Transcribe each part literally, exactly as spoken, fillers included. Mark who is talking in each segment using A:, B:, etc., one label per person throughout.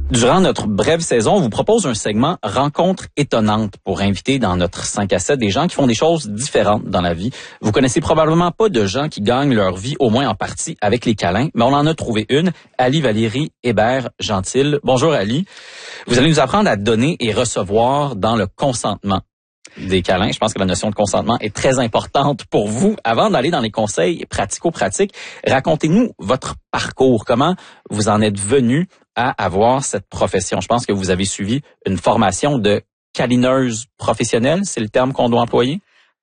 A: Durant notre brève saison, on vous propose un segment Rencontres étonnantes pour inviter dans notre cinq à sept des gens qui font des choses différentes dans la vie. Vous connaissez probablement pas de gens qui gagnent leur vie, au moins en partie, avec les câlins, mais on en a trouvé une, Ali Valérie Hébert-Gentil. Bonjour Ali. Vous allez nous apprendre à donner et recevoir dans le consentement des câlins. Je pense que la notion de consentement est très importante pour vous. Avant d'aller dans les conseils pratico-pratiques, racontez-nous votre parcours. Comment vous en êtes venu à avoir cette profession? Je pense que vous avez suivi une formation de câlineuse professionnelle, c'est le terme qu'on doit employer?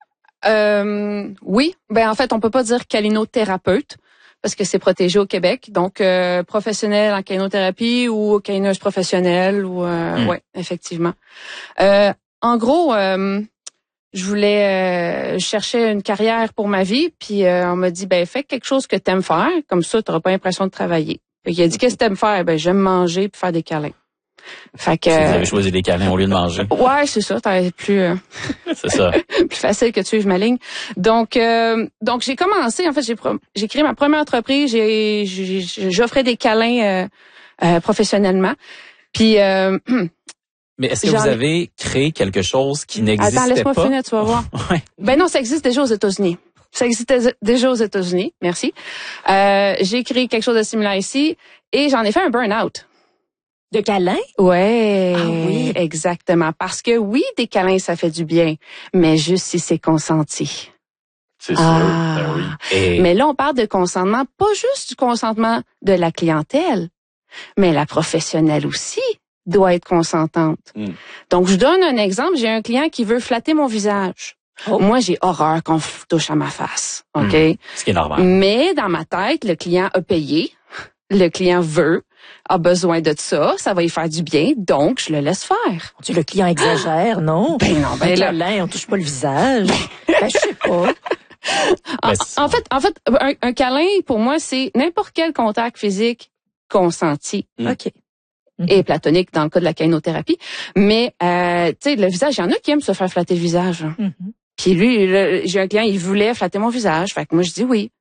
B: Euh, oui. Ben en fait, on peut pas dire câlinothérapeute parce que c'est protégé au Québec. Donc, euh, professionnel en câlinothérapie ou câlineuse professionnelle. ou euh, mm. Ouais, effectivement. Euh, En gros, euh, je voulais euh, je cherchais une carrière pour ma vie, puis euh, on m'a dit ben fais quelque chose que t'aimes faire, comme ça t'auras pas l'impression de travailler. Fait qu'il a dit qu'est-ce que t'aimes faire? Ben j'aime manger puis faire des câlins. Fait que
A: vous avez choisi des câlins au lieu de manger.
B: Ouais, c'est ça, t'as plus euh,
A: c'est ça.
B: plus facile que de suivre ma ligne. Donc euh, donc j'ai commencé en fait j'ai j'ai créé ma première entreprise, j'ai, j'ai j'offrais des câlins euh, euh, professionnellement. Puis euh,
A: Mais est-ce que J'en... vous avez créé quelque chose qui n'existait pas?
B: Attends, laisse-moi
A: pas?
B: finir, tu vas voir.
A: ouais.
B: Ben non, ça existe déjà aux États-Unis. Ça existe déjà aux États-Unis, merci. Euh, j'ai créé quelque chose de similaire ici et j'en ai fait un burn-out.
C: De câlins?
B: Ouais.
C: Ah oui.
B: Exactement. Parce que oui, des câlins, ça fait du bien, mais juste si c'est consenti.
A: C'est sûr.
B: Ah.
A: Ben oui. Et...
B: Mais là, on parle de consentement, pas juste du consentement de la clientèle, mais la professionnelle aussi doit être consentante. Mm. Donc, je donne un exemple. J'ai un client qui veut flatter mon visage. Oh. Moi, j'ai horreur qu'on f- touche à ma face. OK?
A: Mm. Ce qui est normal.
B: Mais dans ma tête, le client a payé. Le client veut, a besoin de ça. Ça va lui faire du bien. Donc, je le laisse faire.
C: Tu, le client exagère, non?
B: Ben non, ben
C: là. Câlin, on touche pas le visage. ben, je sais pas.
B: En, en fait, en fait, un, un câlin, pour moi, c'est n'importe quel contact physique consenti.
C: Mm. OK.
B: Et platonique dans le cas de la câlinothérapie. Mais, euh, tu sais, le visage, il y en a qui aiment se faire flatter le visage. Mm-hmm. Puis lui, le, j'ai un client, il voulait flatter mon visage. Fait que moi, je dis oui.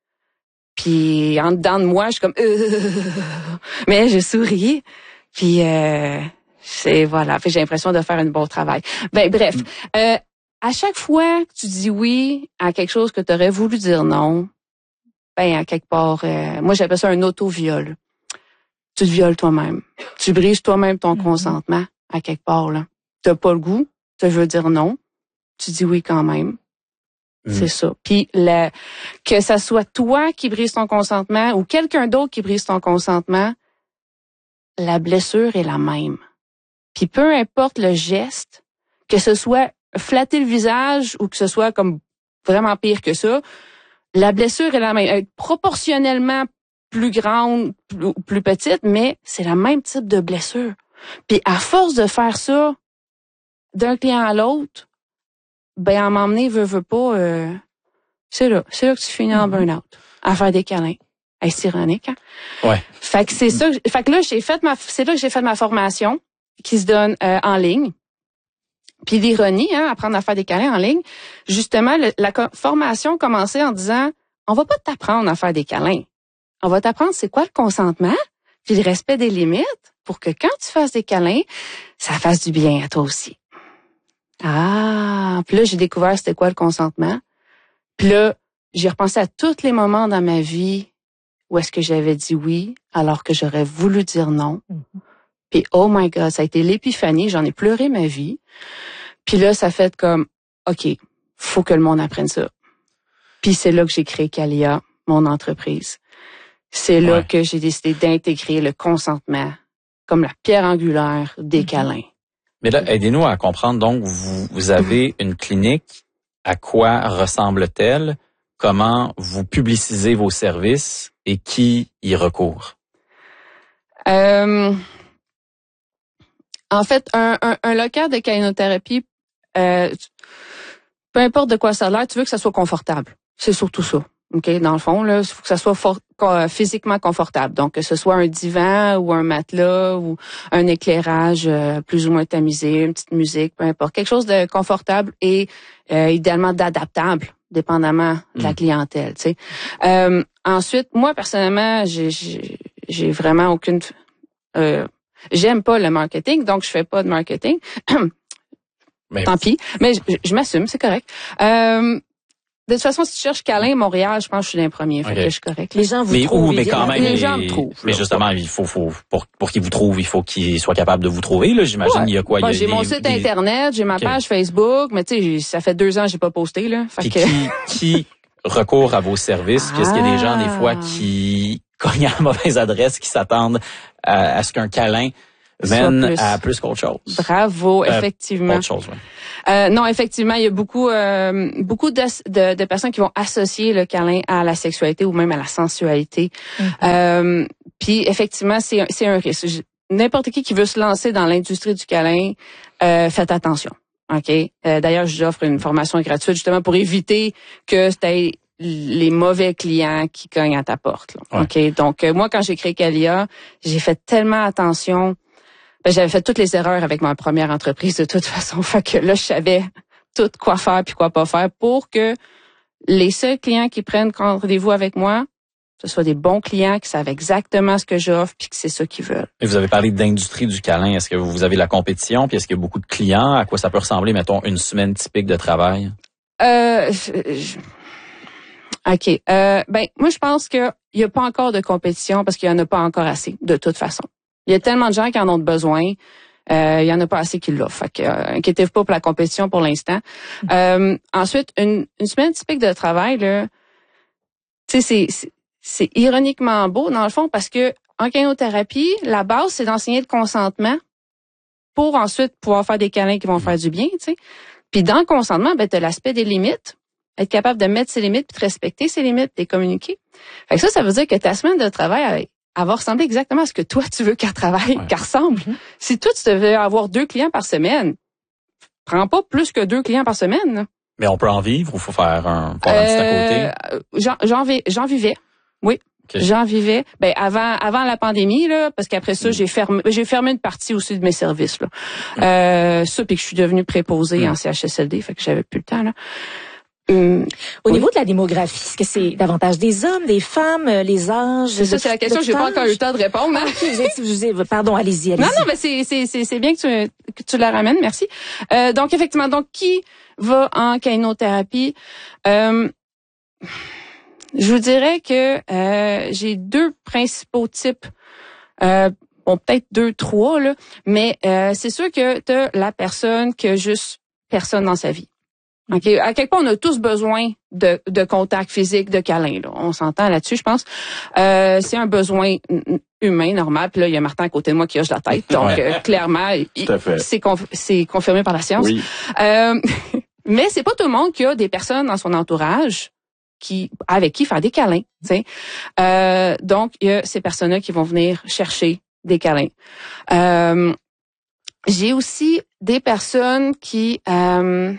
B: Puis en dedans de moi, je suis comme... Euh, mais je souris. Puis, euh, c'est voilà. Puis j'ai l'impression de faire un bon travail. Ben bref, mm. euh, à chaque fois que tu dis oui à quelque chose que tu aurais voulu dire non, ben à quelque part, euh, moi, j'appelle ça un auto-viol. Tu te violes toi-même. Tu brises toi-même ton mm-hmm. consentement à quelque part, là. T'as pas le goût, tu veux dire non, tu dis oui quand même. Mm. C'est ça. Puis le, que ça soit toi qui brise ton consentement ou quelqu'un d'autre qui brise ton consentement, la blessure est la même. Puis peu importe le geste, que ce soit flatter le visage ou que ce soit comme vraiment pire que ça, la blessure est la même. Proportionnellement plus grande, plus, plus petite, mais c'est le même type de blessure. Puis à force de faire ça d'un client à l'autre, ben à m'emmener veut veut pas, euh, c'est là, c'est là que tu finis en burn-out, à faire des câlins. Hey, c'est ironique, hein?
A: Ouais.
B: Fait que c'est ça, fait que là j'ai fait ma, c'est là que j'ai fait ma formation qui se donne euh, en ligne. Puis l'ironie, hein, apprendre à faire des câlins en ligne, justement le, la co- formation commençait en disant, on va pas t'apprendre à faire des câlins. On va t'apprendre c'est quoi le consentement, puis le respect des limites, pour que quand tu fasses des câlins, ça fasse du bien à toi aussi. Ah, puis là, j'ai découvert c'était quoi le consentement. Puis là, j'ai repensé à tous les moments dans ma vie où est-ce que j'avais dit oui, alors que j'aurais voulu dire non. Mm-hmm. Puis oh my God, ça a été l'épiphanie, j'en ai pleuré ma vie. Puis là, ça fait comme, OK, faut que le monde apprenne ça. Puis c'est là que j'ai créé Calia, mon entreprise. C'est là ouais. que j'ai décidé d'intégrer le consentement comme la pierre angulaire des mm-hmm. câlins.
A: Mais là, aidez-nous à comprendre. Donc, vous, vous avez une clinique. À quoi ressemble-t-elle? Comment vous publicisez vos services et qui y recourt?
B: Euh, en fait, un, un, un local de câlinothérapie, euh, peu importe de quoi ça a l'air, tu veux que ça soit confortable. C'est surtout ça. OK, dans le fond, là, il faut que ça soit for- physiquement confortable. Donc, que ce soit un divan ou un matelas ou un éclairage euh, plus ou moins tamisé, une petite musique, peu importe. Quelque chose de confortable et euh, idéalement d'adaptable, dépendamment de la clientèle, tu sais. Euh, ensuite, moi, personnellement, j'ai, j'ai, j'ai vraiment aucune... Euh, J'aime pas le marketing, donc je fais pas de marketing.
A: Mais...
B: Tant pis. Mais je, je m'assume, c'est correct. Euh, de toute façon, si tu cherches câlin Montréal, je pense que je suis l'un premier. Fait
A: okay.
B: que je suis correct.
C: Les gens vous
A: mais,
C: trouvent.
A: Ou, mais quand même,
B: les
A: les
B: gens me trouvent.
A: Mais justement, il faut, faut pour, pour qu'ils vous trouvent, il faut qu'ils soient capables de vous trouver. Là, j'imagine,
B: ouais.
A: il y a quoi?
B: Bon,
A: il y a
B: j'ai
A: des,
B: mon site
A: des...
B: internet, j'ai ma okay. page Facebook, mais tu sais, ça fait deux ans que j'ai pas posté là. Fait
A: Puis
B: que...
A: qui, qui recourt à vos services? Qu'est-ce
B: ah.
A: qu'il y a des gens des fois qui cognent à la mauvaise adresse, qui s'attendent à, à ce qu'un câlin mène plus. à plus qu'autre chose.
B: Bravo,
A: euh,
B: effectivement.
A: Autre chose, oui.
B: Euh, non, effectivement, il y a beaucoup, euh, beaucoup de, de, de personnes qui vont associer le câlin à la sexualité ou même à la sensualité. Mm-hmm. Euh, puis effectivement, c'est, c'est un risque. N'importe qui qui veut se lancer dans l'industrie du câlin, euh, faites attention. Ok. Euh, d'ailleurs, j'offre une formation gratuite justement pour éviter que c'était les mauvais clients qui cognent à ta porte. Là. Ouais. Ok. Donc euh, moi, quand j'ai créé Calia, j'ai fait tellement attention. Ben, j'avais fait toutes les erreurs avec ma première entreprise de toute façon. Fait que là, je savais tout quoi faire puis quoi pas faire pour que les seuls clients qui prennent rendez-vous avec moi, ce soient des bons clients qui savent exactement ce que j'offre puis que c'est ça qu'ils veulent.
A: Et vous avez parlé d'industrie du câlin. Est-ce que vous avez la compétition puis est-ce qu'il y a beaucoup de clients? À quoi ça peut ressembler, mettons, une semaine typique de travail?
B: Euh, je... OK. Euh, ben, moi, je pense qu'il n'y a pas encore de compétition parce qu'il n'y en a pas encore assez, de toute façon. Il y a tellement de gens qui en ont besoin. Euh, il y en a pas assez qui l'offrent. Fait que, euh, inquiétez-vous pas pour la compétition pour l'instant. Mm-hmm. Euh, ensuite, une, une semaine typique de travail, là, tu sais, c'est, c'est, c'est ironiquement beau dans le fond parce que en câlinothérapie, la base, c'est d'enseigner le consentement pour ensuite pouvoir faire des câlins qui vont faire du bien, tu sais. Puis dans le consentement, ben, t'as l'aspect des limites. Être capable de mettre ses limites puis de respecter ses limites et communiquer. Fait que ça, ça veut dire que ta semaine de travail avec elle va ressembler exactement à ce que toi, tu veux qu'elle travaille, ouais. qu'elle ressemble. Mm-hmm. Si toi, tu devais avoir deux clients par semaine, prends pas plus que deux clients par semaine.
A: Mais on peut en vivre ou faut faire un, faire un
B: euh,
A: petit à côté?
B: J'en, j'en, j'en vivais, oui. Okay. J'en vivais. Ben avant, avant la pandémie là, parce qu'après ça, mm. j'ai fermé, j'ai fermé une partie aussi de mes services là. Mm. Euh, ça, puis que je suis devenue préposée mm. en C H S L D, fait que j'avais plus le temps là.
C: Hum, Au oui. niveau de la démographie, est-ce que c'est davantage des hommes, des femmes, les âges?
B: C'est ça, c'est la question que j'ai pas encore eu le temps de répondre. Hein?
C: Ah, pardon, allez-y, allez-y.
B: Non, non, mais c'est, c'est, c'est, c'est bien que tu, que tu la ramènes, merci. Euh, donc, effectivement, donc, qui va en câlinothérapie? Euh, je vous dirais que euh, j'ai deux principaux types. Euh, bon, peut-être deux, trois, là, mais euh, c'est sûr que tu as la personne qui a juste personne dans sa vie. Okay. À quelque part, on a tous besoin de, de contact physique, de câlin. Là. On s'entend là-dessus, je pense. Euh, c'est un besoin humain, normal. Puis là, il y a Martin à côté de moi qui hoche la tête. Donc, ouais. euh, clairement, il, c'est, conf, c'est confirmé par la science.
A: Oui.
B: Euh, mais c'est pas tout le monde qui a des personnes dans son entourage qui avec qui faire des câlins. Euh, donc, il y a ces personnes-là qui vont venir chercher des câlins. Euh, j'ai aussi des personnes qui... Euh,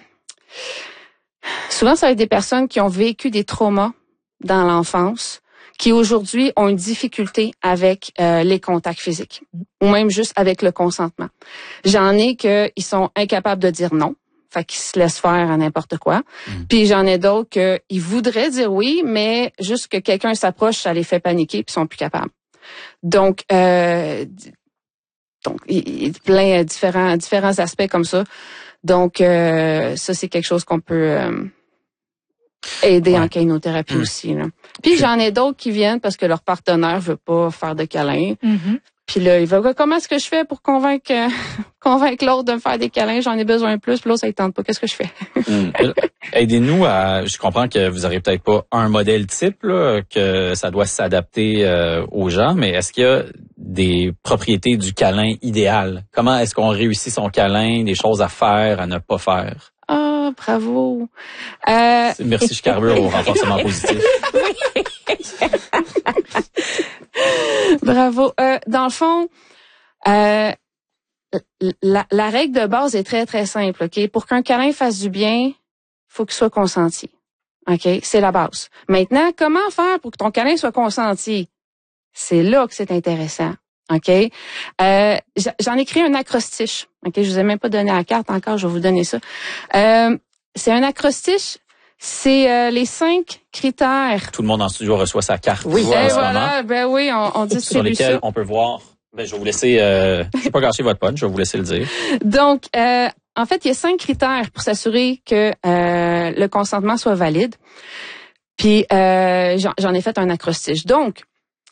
B: souvent, ça va être des personnes qui ont vécu des traumas dans l'enfance, qui aujourd'hui ont une difficulté avec euh, les contacts physiques, ou même juste avec le consentement. J'en ai que ils sont incapables de dire non, fait qu'ils se laissent faire à n'importe quoi. Mmh. Puis j'en ai d'autres que ils voudraient dire oui, mais juste que quelqu'un s'approche, ça les fait paniquer, puis ils sont plus capables. Donc, euh, donc il y a plein différents différents aspects comme ça. Donc, euh, ça, c'est quelque chose qu'on peut euh, aider ouais. en câlinothérapie mmh. aussi. Là. Puis, j'en ai d'autres qui viennent parce que leur partenaire veut pas faire de câlins. Mmh. Puis là, il va, comment est-ce que je fais pour convaincre euh, convaincre l'autre de me faire des câlins? J'en ai besoin plus. Puis l'autre, ça ne tente pas. Qu'est-ce que je fais?
A: mmh. Aidez-nous à... Je comprends que vous n'aurez peut-être pas un modèle type, là, que ça doit s'adapter euh, aux gens, mais est-ce qu'il y a des propriétés du câlin idéal? Comment est-ce qu'on réussit son câlin, des choses à faire, à ne pas faire?
B: Ah, oh, bravo. Euh...
A: Merci, je carbure au renforcement positif.
B: Bravo. Euh, dans le fond, euh, la, la règle de base est très, très simple. Ok, pour qu'un câlin fasse du bien, faut qu'il soit consenti. Ok, c'est la base. Maintenant, comment faire pour que ton câlin soit consenti? C'est là que c'est intéressant. OK? Euh, j'en ai créé un acrostiche. OK? Je vous ai même pas donné la carte encore, je vais vous donner ça. Euh, c'est un acrostiche, c'est euh, les cinq critères.
A: Tout le monde en studio reçoit sa carte.
B: Oui,
A: en
B: et
A: ce
B: voilà,
A: moment,
B: ben oui, on, on distribue
A: sur lesquels
B: ça.
A: on peut voir Ben, je vais vous laisser, euh, je vais pas gâcher votre punch, je vais vous laisser le dire.
B: Donc, euh, en fait, il y a cinq critères pour s'assurer que euh, le consentement soit valide. Puis, euh, j'en, j'en ai fait un acrostiche. Donc,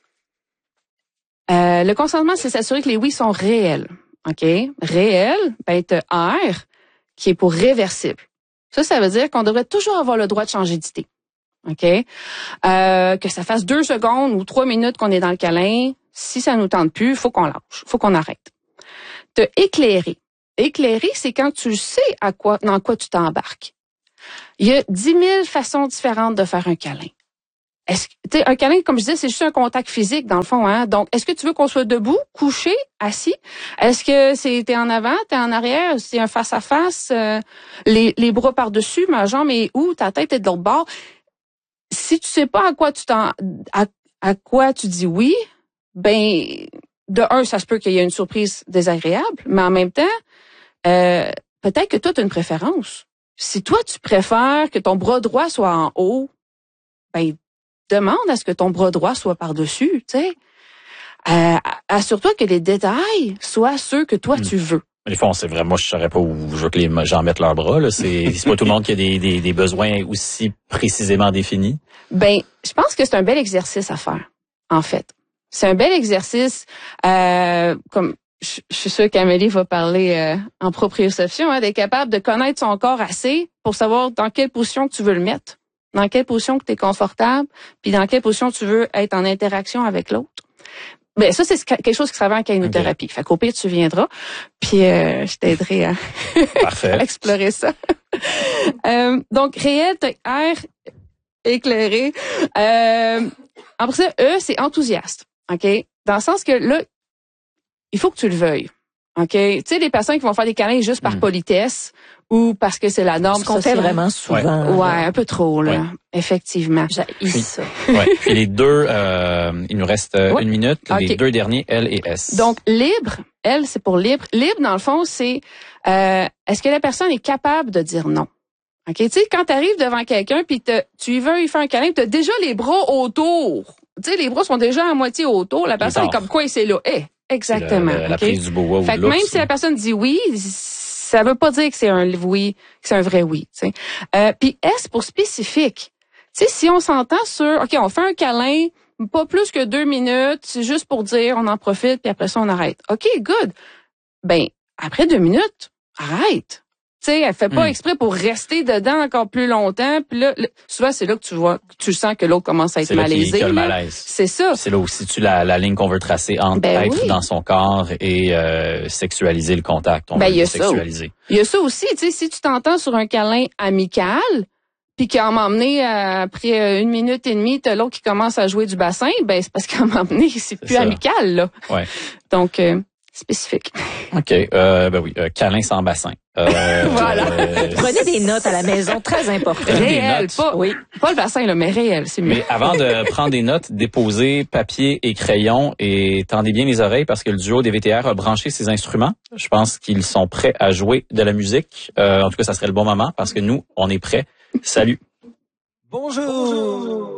B: euh, le consentement, c'est s'assurer que les oui sont réels. OK? Réel, ben, t'as R, qui est pour réversible. Ça, ça veut dire qu'on devrait toujours avoir le droit de changer d'idée. OK? Euh, que ça fasse deux secondes ou trois minutes qu'on est dans le câlin, si ça nous tente plus, faut qu'on lâche, faut qu'on arrête. T'as éclairé. Éclairer, c'est quand tu sais à quoi, dans quoi tu t'embarques. Il y a dix mille façons différentes de faire un câlin. Est-ce que, tu sais, un câlin, comme je disais, c'est juste un contact physique, dans le fond, hein. Donc, est-ce que tu veux qu'on soit debout, couché, assis? Est-ce que c'est, t'es en avant, t'es en arrière? C'est un face-à-face, euh, les, les bras par-dessus, ma jambe est où? Ta tête est de l'autre bord. Si tu sais pas à quoi tu t'en, à, à quoi tu dis oui, ben, de un, ça se peut qu'il y ait une surprise désagréable, mais en même temps, euh, peut-être que toi, tu as une préférence. Si toi, tu préfères que ton bras droit soit en haut, ben, demande à ce que ton bras droit soit par-dessus, tu sais. Euh, assure-toi que les détails soient ceux que toi, mmh. tu veux.
A: Des fois, c'est vrai, moi, je saurais pas où je veux que les gens mettent leurs bras, là. C'est, c'est pas tout le monde qui a des, des, des besoins aussi précisément définis.
B: Ben, je pense que c'est un bel exercice à faire, en fait. C'est un bel exercice, euh, comme, je, je suis sûre qu'Amélie va parler euh, en proprioception, hein, d'être capable de connaître son corps assez pour savoir dans quelle position que tu veux le mettre, dans quelle position que tu es confortable, puis dans quelle position tu veux être en interaction avec l'autre. Ben ça, c'est quelque chose qui se travaille en kainothérapie. Okay. Fait qu'au pire, tu viendras, puis euh, je t'aiderai à, à explorer ça. euh, donc, réel, R, éclairé. Euh, après ça, E, c'est enthousiaste. OK? Dans le sens que là, il faut que tu le veuilles. OK? Tu sais, les personnes qui vont faire des câlins juste par mm. politesse ou parce que c'est la norme
C: sociale. Ce qu'on fait vraiment souvent.
B: Ouais, ouais un peu trop, là. Ouais. Effectivement.
C: J'ai ça.
A: Ouais. Puis les deux, euh, il nous reste ouais. une minute. Okay. Les deux derniers, L et S.
B: Donc, libre, L, c'est pour libre. Libre, dans le fond, c'est euh, est-ce que la personne est capable de dire non? OK? Tu sais, quand tu arrives devant quelqu'un puis tu y veux lui faire un câlin, tu as déjà les bras autour. Tu sais, les bras sont déjà à moitié autour. La personne est comme quoi c'est là. Eh, exactement.
A: Le, la, la
B: okay?
A: prise du boa ou
B: fait
A: de
B: que même
A: l'ours,
B: si la personne dit oui, ça veut pas dire que c'est un oui, que c'est un vrai oui. Tu sais. Euh, puis S pour spécifique. Tu sais, si on s'entend sur, OK, on fait un câlin, pas plus que deux minutes, c'est juste pour dire, on en profite, puis après ça, on arrête. OK, good. Ben, après deux minutes, arrête. Tu sais, elle fait pas mm. exprès pour rester dedans encore plus longtemps. Puis là, là, souvent, c'est là que tu vois, tu sens que l'autre commence à être
A: c'est
B: malaisé.
A: C'est le malaise.
B: C'est ça.
A: C'est là où si tu la, la ligne qu'on veut tracer entre ben être oui. dans son corps et euh, sexualiser le contact. On
B: ben,
A: veut
B: y a
A: sexualiser.
B: Il y a ça aussi. Tu sais, si tu t'entends sur un câlin amical, puis qu'à m'emmener après une minute et demie, t'as l'autre qui commence à jouer du bassin, ben c'est parce qu'à m'emmener, c'est, c'est plus ça. Amical là.
A: Ouais.
B: Donc euh, spécifique.
A: OK. Euh, ben oui, euh, câlin sans bassin. Euh,
C: voilà. Euh, Prenez des notes à la maison, très important.
B: Réel, pas, oui. pas le bassin, là, mais réel, c'est mieux.
A: Mais avant de prendre des notes, déposez papier et crayon et tendez bien les oreilles parce que le duo des V T R a branché ses instruments. Je pense qu'ils sont prêts à jouer de la musique. Euh, en tout cas, ça serait le bon moment parce que nous, on est prêts. Salut.
D: Bonjour. Bonjour.